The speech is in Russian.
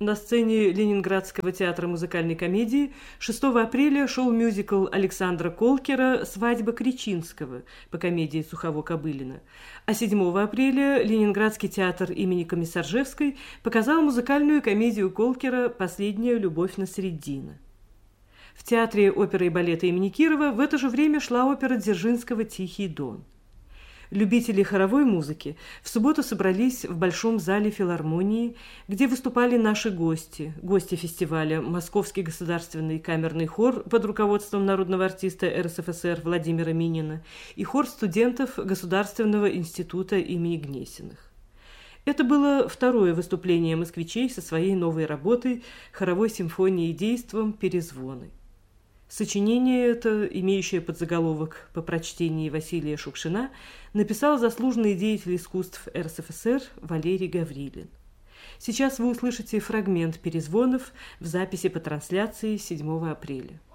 На сцене Ленинградского театра музыкальной комедии 6 апреля шел мюзикл Александра Колкера «Свадьба Кричинского» по комедии Сухово-Кобылина, а 7 апреля Ленинградский театр имени Комиссаржевской показал музыкальную комедию Колкера «Последняя любовь Насреддина». В театре оперы и балета имени Кирова в это же время шла опера Дзержинского «Тихий дон». Любители хоровой музыки в субботу собрались в Большом зале филармонии, где выступали наши гости фестиваля Московский государственный камерный хор под руководством народного артиста РСФСР Владимира Минина и хор студентов Государственного института имени Гнесиных. Это было второе выступление москвичей со своей новой работой хоровой симфонией действом «Перезвоны». Сочинение это, имеющее подзаголовок «По прочтении Василия Шукшина», написал заслуженный деятель искусств РСФСР Валерий Гаврилин. Сейчас вы услышите фрагмент «Перезвонов» в записи по трансляции 7 апреля.